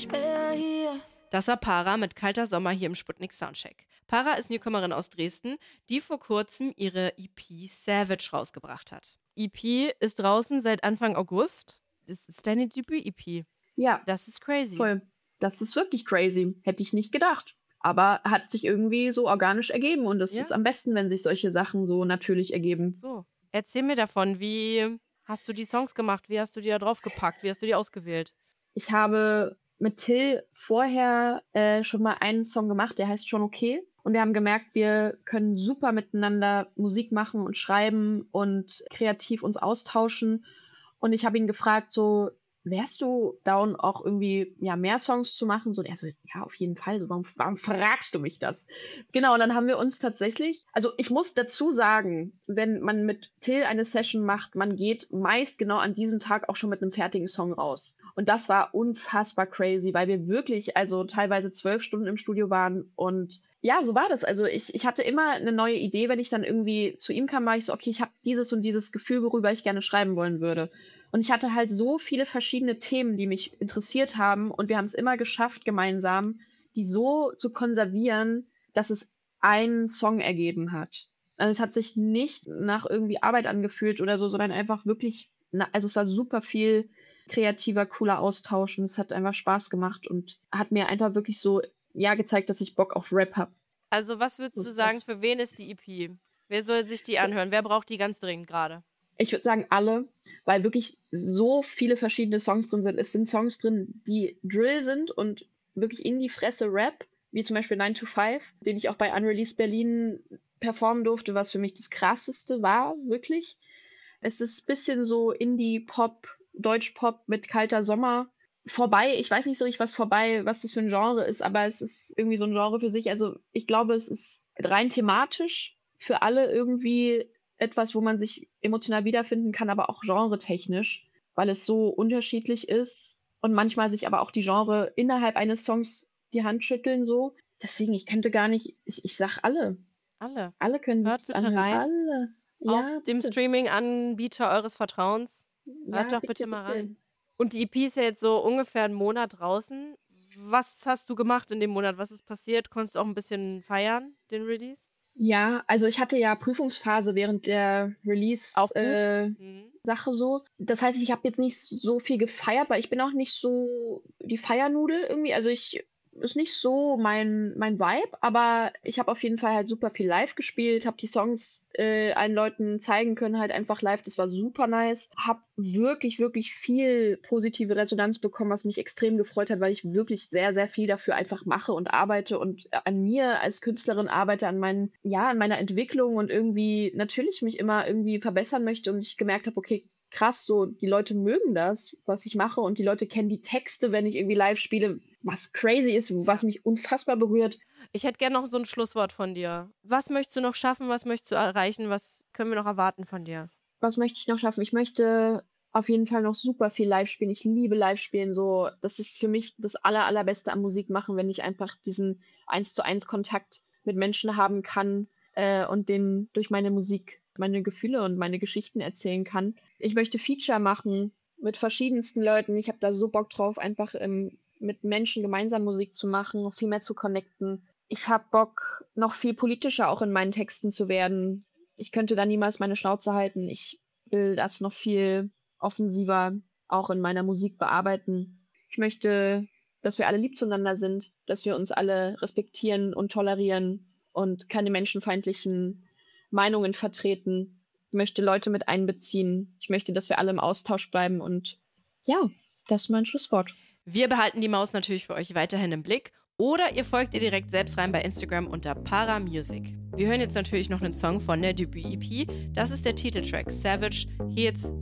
nicht mehr hier. Das war Para mit Kalter Sommer hier im Sputnik Soundcheck. Para ist Newcomerin aus Dresden, die vor kurzem ihre EP Savage rausgebracht hat. EP ist draußen seit Anfang August. Das ist deine Debüt-EP. Ja. Das ist crazy. Voll. Das ist wirklich crazy. Hätte ich nicht gedacht. Aber hat sich irgendwie so organisch ergeben. Und es ist am besten, wenn sich solche Sachen so natürlich ergeben. So, erzähl mir davon. Wie hast du die Songs gemacht? Wie hast du die da drauf gepackt? Wie hast du die ausgewählt? Ich habe mit Till vorher schon mal einen Song gemacht, der heißt Schon okay. Und wir haben gemerkt, wir können super miteinander Musik machen und schreiben und kreativ uns austauschen. Und ich habe ihn gefragt, so, wärst du down, auch irgendwie mehr Songs zu machen? So, und er so, ja, auf jeden Fall. So, warum fragst du mich das? Genau, und dann haben wir uns tatsächlich, also ich muss dazu sagen, wenn man mit Till eine Session macht, man geht meist genau an diesem Tag auch schon mit einem fertigen Song raus. Und das war unfassbar crazy, weil wir wirklich, also teilweise 12 Stunden im Studio waren. Und ja, so war das. Also ich hatte immer eine neue Idee, wenn ich dann irgendwie zu ihm kam, war ich so, okay, ich habe dieses und dieses Gefühl, worüber ich gerne schreiben wollen würde. Und ich hatte halt so viele verschiedene Themen, die mich interessiert haben. Und wir haben es immer geschafft, gemeinsam, die so zu konservieren, dass es einen Song ergeben hat. Also es hat sich nicht nach irgendwie Arbeit angefühlt oder so, sondern einfach wirklich, also es war super viel kreativer, cooler Austausch und es hat einfach Spaß gemacht und hat mir einfach wirklich so, gezeigt, dass ich Bock auf Rap habe. Also was würdest du sagen, für wen ist die EP? Wer soll sich die anhören? Wer braucht die ganz dringend gerade? Ich würde sagen alle, weil wirklich so viele verschiedene Songs drin sind. Es sind Songs drin, die Drill sind und wirklich in die Fresse Rap, wie zum Beispiel 9 to 5, den ich auch bei Unreleased Berlin performen durfte, was für mich das Krasseste war, wirklich. Es ist ein bisschen so Indie-Pop, Deutsch-Pop mit Kalter Sommer. Vorbei, ich weiß nicht so richtig, was das für ein Genre ist, aber es ist irgendwie so ein Genre für sich. Also ich glaube, es ist rein thematisch für alle irgendwie etwas, wo man sich emotional wiederfinden kann, aber auch genretechnisch, weil es so unterschiedlich ist und manchmal sich aber auch die Genre innerhalb eines Songs die Hand schütteln so. Deswegen, ich könnte gar nicht, ich sag alle. Alle. Alle können Hört bitte rein. Alle. Auf dem Streaming-Anbieter eures Vertrauens. Hört doch bitte mal rein. Und die EP ist ja jetzt so ungefähr einen Monat draußen. Was hast du gemacht in dem Monat? Was ist passiert? Konntest du auch ein bisschen feiern, den Release? Ja, also ich hatte ja Prüfungsphase während der Release-Sache so. Das heißt, ich habe jetzt nicht so viel gefeiert, weil ich bin auch nicht so die Feiernudel irgendwie. Also ist nicht so mein Vibe, aber ich habe auf jeden Fall halt super viel live gespielt, habe die Songs allen Leuten zeigen können, halt einfach live. Das war super nice. Habe wirklich, wirklich viel positive Resonanz bekommen, was mich extrem gefreut hat, weil ich wirklich sehr, sehr viel dafür einfach mache und arbeite und an mir als Künstlerin arbeite, an meiner Entwicklung und irgendwie natürlich mich immer irgendwie verbessern möchte und ich gemerkt habe, okay, krass, so die Leute mögen das, was ich mache und die Leute kennen die Texte, wenn ich irgendwie live spiele, was crazy ist, was mich unfassbar berührt. Ich hätte gerne noch so ein Schlusswort von dir. Was möchtest du noch schaffen? Was möchtest du erreichen? Was können wir noch erwarten von dir? Was möchte ich noch schaffen? Ich möchte auf jeden Fall noch super viel live spielen. Ich liebe live spielen. So, das ist für mich das Allerbeste am Musik machen, wenn ich einfach diesen 1:1 Kontakt mit Menschen haben kann und denen durch meine Musik meine Gefühle und meine Geschichten erzählen kann. Ich möchte Feature machen mit verschiedensten Leuten. Ich habe da so Bock drauf, einfach mit Menschen gemeinsam Musik zu machen, noch viel mehr zu connecten. Ich habe Bock, noch viel politischer auch in meinen Texten zu werden. Ich könnte da niemals meine Schnauze halten. Ich will das noch viel offensiver auch in meiner Musik bearbeiten. Ich möchte, dass wir alle lieb zueinander sind, dass wir uns alle respektieren und tolerieren und keine menschenfeindlichen Meinungen vertreten. Ich möchte Leute mit einbeziehen. Ich möchte, dass wir alle im Austausch bleiben und ja, das ist mein Schlusswort. Wir behalten die Maus natürlich für euch weiterhin im Blick oder ihr folgt ihr direkt selbst rein bei Instagram unter Paramusic. Wir hören jetzt natürlich noch einen Song von der Debüt-EP. Das ist der Titeltrack Savage. Hier jetzt